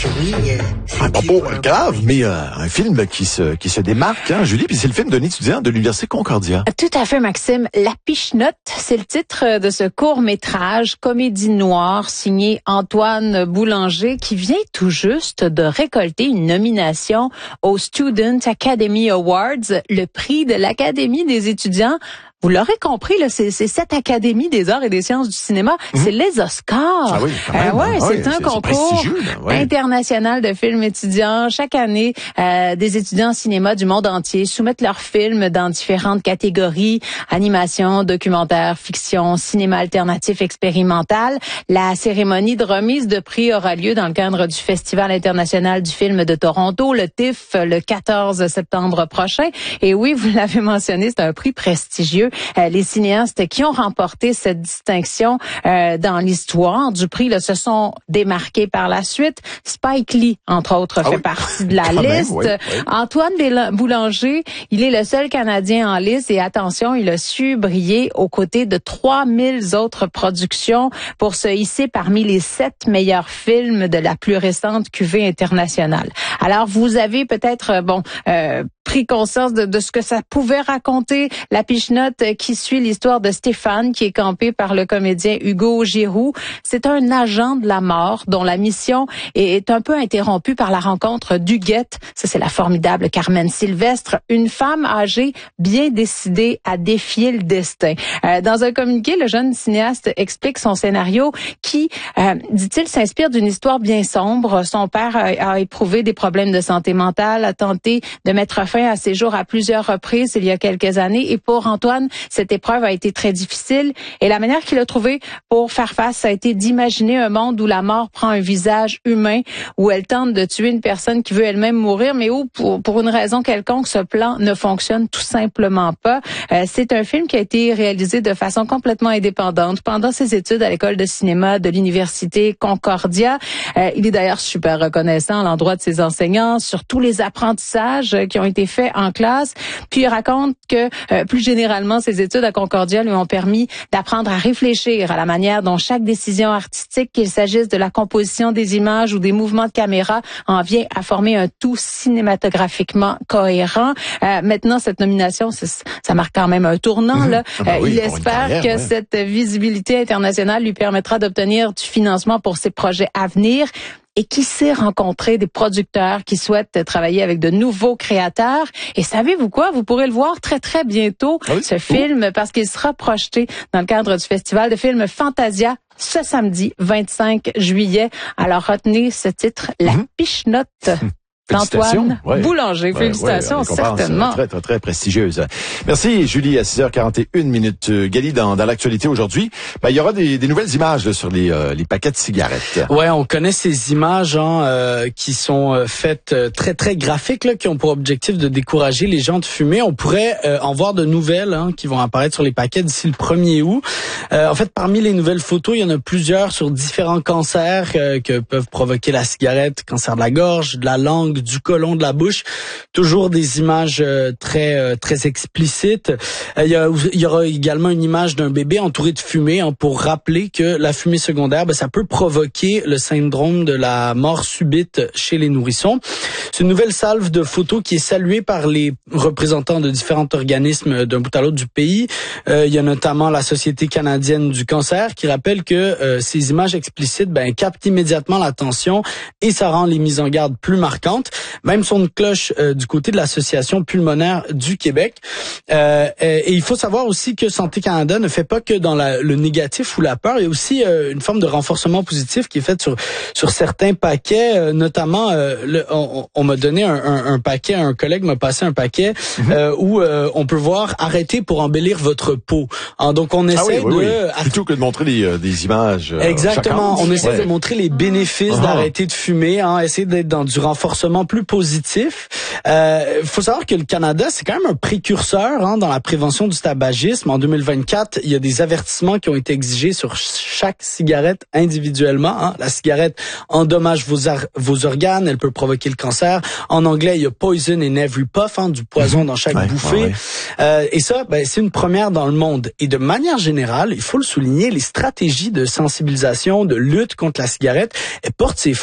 Julie. Grave, mais un film qui se démarque, hein, Julie, puis c'est le film d'un étudiant de l'Université Concordia. Tout à fait, Maxime. La Pichenotte, c'est le titre de ce court-métrage, comédie noire, signé Antoine Boulanger, qui vient tout juste de récolter une nomination au Student Academy Awards, le prix de l'Académie des étudiants. Vous l'aurez compris, là, c'est cette Académie des arts et des sciences du cinéma. C'est les Oscars. Ah oui, quand même. C'est un concours international de films étudiants. Chaque année, des étudiants en cinéma du monde entier soumettent leurs films dans différentes catégories: animation, documentaire, fiction, cinéma alternatif expérimental. La cérémonie de remise de prix aura lieu dans le cadre du Festival international du film de Toronto, le TIFF, le 14 septembre prochain. Et oui, vous l'avez mentionné, c'est un prix prestigieux. Les cinéastes qui ont remporté cette distinction dans l'histoire du prix là, se sont démarqués par la suite. Spike Lee, entre autres, fait partie de la liste. Oui. Antoine Boulanger, il est le seul Canadien en liste et attention, il a su briller aux côtés de 3000 autres productions pour se hisser parmi les 7 meilleurs films de la plus récente cuvée internationale. Alors, vous avez peut-être, pris conscience de ce que ça pouvait raconter, La Pichenotte, qui suit l'histoire de Stéphane, qui est campé par le comédien Hugo Giroux. C'est un agent de la mort dont la mission est un peu interrompue par la rencontre d'Huguette. Ça, c'est la formidable Carmen Sylvestre, une femme âgée bien décidée à défier le destin. Dans un communiqué, le jeune cinéaste explique son scénario qui, dit-il, s'inspire d'une histoire bien sombre. Son père a éprouvé des problèmes de santé mentale, a tenté de mettre fin à ses jours à plusieurs reprises il y a quelques années. Et pour Antoine, cette épreuve a été très difficile. Et la manière qu'il a trouvé pour faire face, ça a été d'imaginer un monde où la mort prend un visage humain, où elle tente de tuer une personne qui veut elle-même mourir, mais où, pour une raison quelconque, ce plan ne fonctionne tout simplement pas. C'est un film qui a été réalisé de façon complètement indépendante pendant ses études à l'école de cinéma de l'Université Concordia. Il est d'ailleurs super reconnaissant à l'endroit de ses enseignants sur tous les apprentissages qui ont été faits en classe. Puis il raconte que, plus généralement, ses études à Concordia lui ont permis d'apprendre à réfléchir à la manière dont chaque décision artistique, qu'il s'agisse de la composition des images ou des mouvements de caméra, en vient à former un tout cinématographiquement cohérent. Maintenant, cette nomination, ça marque quand même un tournant. Là. Il espère que cette visibilité internationale lui permettra d'obtenir du financement pour ses projets à venir. Et qui sait rencontrer des producteurs qui souhaitent travailler avec de nouveaux créateurs. Et savez-vous quoi? Vous pourrez le voir très, très bientôt, ce film, parce qu'il sera projeté dans le cadre du Festival de films Fantasia ce samedi 25 juillet. Alors, retenez ce titre, La Pichenotte. d'Antoine Boulanger. Félicitations, certainement. Très, très, très prestigieuse. Merci, Julie, à 6h41. Gali, dans l'actualité aujourd'hui, il y aura des nouvelles images là, sur les paquets de cigarettes. Ouais, on connaît ces images qui sont faites très, très graphiques, là, qui ont pour objectif de décourager les gens de fumer. On pourrait en voir de nouvelles qui vont apparaître sur les paquets d'ici le 1er août. En fait, parmi les nouvelles photos, il y en a plusieurs sur différents cancers que peuvent provoquer la cigarette. Cancer de la gorge, de la langue, du côlon, de la bouche. Toujours des images très très explicites. Il y aura également une image d'un bébé entouré de fumée pour rappeler que la fumée secondaire, ça peut provoquer le syndrome de la mort subite chez les nourrissons. C'est une nouvelle salve de photos qui est saluée par les représentants de différents organismes d'un bout à l'autre du pays. Il y a notamment la Société canadienne du cancer qui rappelle que ces images explicites captent immédiatement l'attention et ça rend les mises en garde plus marquantes. Même son de cloche du côté de l'Association pulmonaire du Québec. Et il faut savoir aussi que Santé Canada ne fait pas que dans le négatif ou la peur. Il y a aussi une forme de renforcement positif qui est fait sur certains paquets. Notamment, on m'a donné un paquet, un collègue m'a passé un paquet où on peut voir « Arrêtez pour embellir votre peau ». Donc on essaie plutôt que de montrer des images exactement, on essaie de montrer les bénéfices d'arrêter de fumer, essayer d'être dans du renforcement plus positif. Faut savoir que le Canada, c'est quand même un précurseur dans la prévention du tabagisme. En 2024, il y a des avertissements qui ont été exigés sur chaque cigarette individuellement. La cigarette endommage vos organes, elle peut provoquer le cancer. En anglais, il y a poison in every puff, du poison dans chaque bouffée. Et ça, c'est une première dans le monde. Et de manière générale, il faut le souligner, les stratégies de sensibilisation, de lutte contre la cigarette, elles portent ses